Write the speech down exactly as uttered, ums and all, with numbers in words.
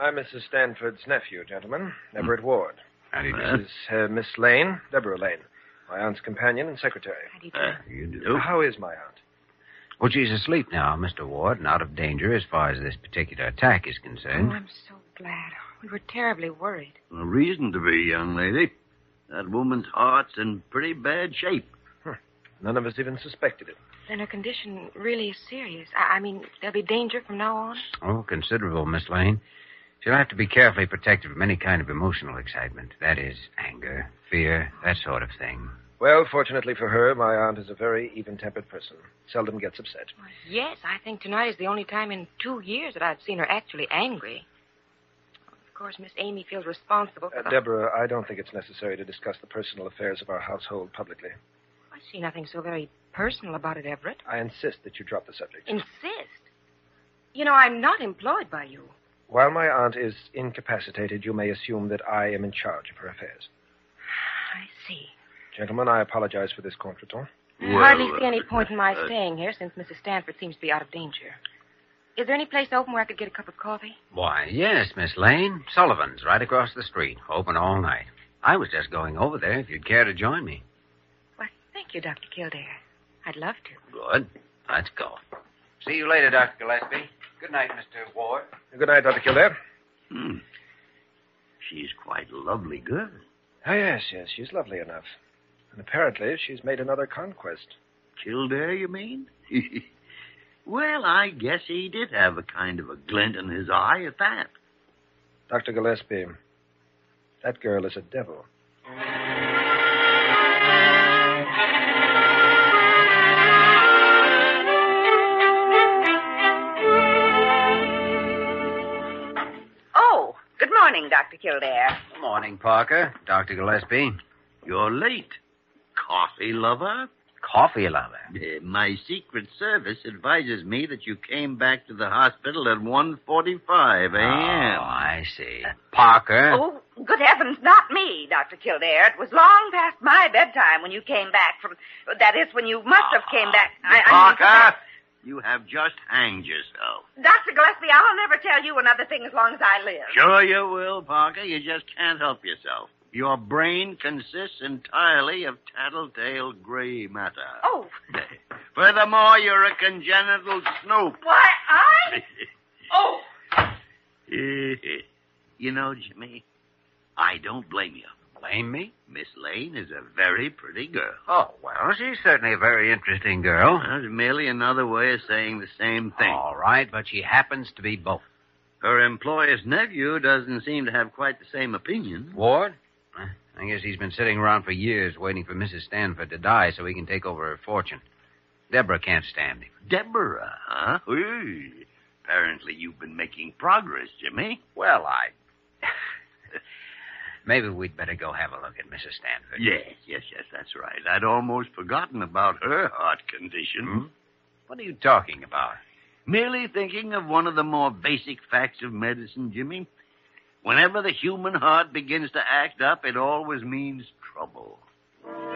I'm Missus Stanford's nephew, gentlemen, Everett Ward. How do you do? This is uh, Miss Lane, Deborah Lane, my aunt's companion and secretary. How do you do? Uh, you do? How is my aunt? Well, she's asleep now, Mister Ward, and out of danger as far as this particular attack is Oh, concerned. I'm so glad. We were terribly worried. A reason to be, young lady. That woman's heart's in pretty bad shape. None of us even suspected it. Then her condition really is serious. I, I mean, there'll be danger from now on? Oh, considerable, Miss Lane. She'll have to be carefully protected from any kind of emotional excitement. That is, anger, fear, that sort of thing. Well, fortunately for her, my aunt is a very even-tempered person. Seldom gets upset. Well, yes, I think tonight is the only time in two years that I've seen her actually angry. Of course, Miss Amy feels responsible for Uh, the... Deborah, I don't think it's necessary to discuss the personal affairs of our household publicly. I see nothing so very personal about it, Everett. I insist that you drop the subject. Insist? You know, I'm not employed by you. While my aunt is incapacitated, you may assume that I am in charge of her affairs. I see. Gentlemen, I apologize for this contretemps. I Well, hardly see any uh, point in my uh, staying here since Missus Stanford seems to be out of danger. Is there any place open where I could get a cup of coffee? Why, yes, Miss Lane. Sullivan's right across the street. Open all night. I was just going over there if you'd care to join me. Well, thank you, Doctor Kildare. I'd love to. Good. Let's go. See you later, Doctor Gillespie. Good night, Mister Ward. Good night, Doctor Kildare. Hmm. She's quite a lovely girl. Oh, yes, yes, she's lovely enough. And apparently she's made another conquest. Kildare, you mean? Well, I guess he did have a kind of a glint in his eye at that. Doctor Gillespie, that girl is a devil. Oh, good morning, Doctor Kildare. Good morning, Parker. Doctor Gillespie. You're late. Coffee lover? Coffee lover. Uh, my Secret Service advises me that you came back to the hospital at one forty-five a.m. Oh, I see. Parker. Oh, good heavens, not me, Doctor Kildare. It was long past my bedtime when you came back from... That is, when you must have came back... I, I mean, Parker, you have just hanged yourself. Doctor Gillespie, I'll never tell you another thing as long as I live. Sure you will, Parker. You just can't help yourself. Your brain consists entirely of tattletale gray matter. Oh, Furthermore, you're a congenital snoop. why, I... Oh, You know, Jimmy, I don't blame you. Blame me? Miss Lane is a very pretty girl. Oh, well, she's certainly a very interesting girl. That's merely another way of saying the same thing. All right, but she happens to be both. Her employer's nephew doesn't seem to have quite the same opinion. Ward? Eh, I guess he's been sitting around for years waiting for Missus Stanford to die so he can take over her fortune. Deborah can't stand him. Deborah, huh? Ooh. Apparently you've been making progress, Jimmy. Well, I... Maybe we'd better go have a look at Missus Stanford. Yes, yes, yes, that's right. I'd almost forgotten about her heart condition. Hmm? What are you talking about? Merely thinking of one of the more basic facts of medicine, Jimmy. Whenever the human heart begins to act up, it always means trouble.